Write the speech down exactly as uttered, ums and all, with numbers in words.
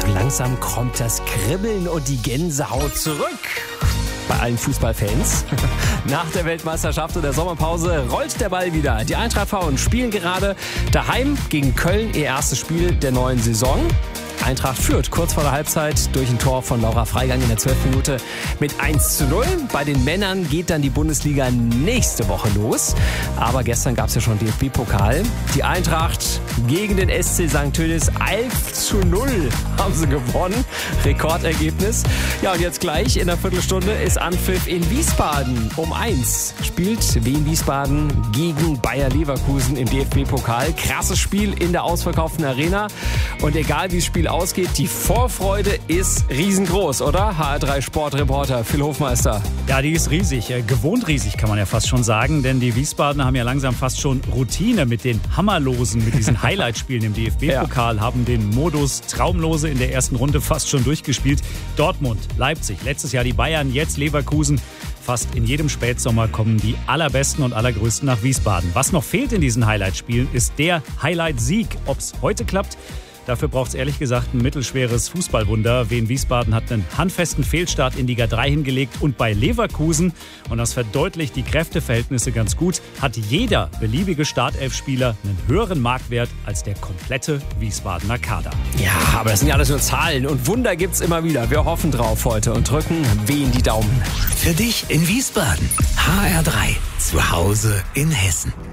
langsam kommt das Kribbeln und die Gänsehaut zurück. Bei allen Fußballfans. Nach der Weltmeisterschaft und der Sommerpause rollt der Ball wieder. Die Eintracht-Frauen spielen gerade daheim gegen Köln ihr erstes Spiel der neuen Saison. Eintracht führt kurz vor der Halbzeit durch ein Tor von Laura Freigang in der zwölften Minute mit eins zu null. Bei den Männern geht dann die Bundesliga nächste Woche los. Aber gestern gab es ja schon D F B-Pokal. Die Eintracht gegen den S C Sankt Tönnies elf zu null haben sie gewonnen. Rekordergebnis. Ja, und jetzt gleich in der Viertelstunde ist Anpfiff in Wiesbaden. Um eins spielt Wien Wiesbaden gegen Bayer Leverkusen im D F B-Pokal. Krasses Spiel in der ausverkauften Arena. Und egal wie das Spiel ausgeht, die Vorfreude ist riesengroß, oder? H R drei Sportreporter Phil Hofmeister. Ja, die ist riesig. Gewohnt riesig, kann man ja fast schon sagen. Denn die Wiesbadener haben ja langsam fast schon Routine mit den Hammerlosen, mit diesen Highlight-Spielen im D F B-Pokal, ja. Haben den Modus Traumlose in der ersten Runde fast schon durchgespielt. Dortmund, Leipzig, letztes Jahr die Bayern, jetzt Leverkusen. Fast in jedem Spätsommer kommen die allerbesten und allergrößten nach Wiesbaden. Was noch fehlt in diesen Highlight-Spielen, ist der Highlight-Sieg. Ob es heute klappt? Dafür braucht es ehrlich gesagt ein mittelschweres Fußballwunder. Wien Wiesbaden hat einen handfesten Fehlstart in Liga drei hingelegt und bei Leverkusen, und das verdeutlicht die Kräfteverhältnisse ganz gut, hat jeder beliebige Startelfspieler einen höheren Marktwert als der komplette Wiesbadener Kader. Ja, aber das sind ja alles nur Zahlen und Wunder gibt's immer wieder. Wir hoffen drauf heute und drücken Wien die Daumen. Für dich in Wiesbaden. H R drei. Zu Hause in Hessen.